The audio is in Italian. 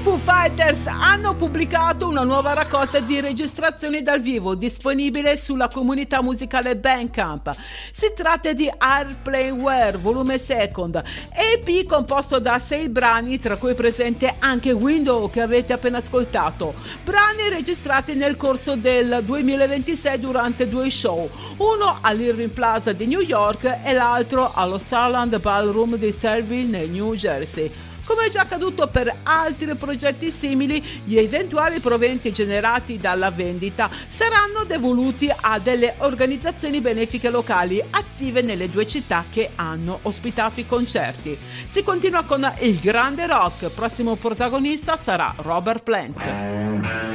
Foo Fighters hanno pubblicato una nuova raccolta di registrazioni dal vivo disponibile sulla comunità musicale Bandcamp. Si tratta di Airplane Volume Second, EP composto da 6 brani, tra cui è presente anche Window che avete appena ascoltato. Brani registrati nel corso del 2026 durante 2 show, uno all'Irving Plaza di New York e l'altro allo Starland Ballroom di Selby nel New Jersey. Come già accaduto per altri progetti simili, gli eventuali proventi generati dalla vendita saranno devoluti a delle organizzazioni benefiche locali attive nelle 2 città che hanno ospitato i concerti. Si continua con il grande rock, prossimo protagonista sarà Robert Plant.